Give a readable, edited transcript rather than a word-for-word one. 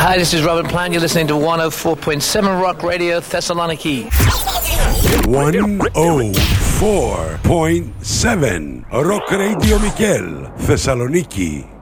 Hi, this is Robert Plant. You're listening to 104.7 Rock Radio Thessaloniki. 104.7 Rock Radio Mikel Thessaloniki.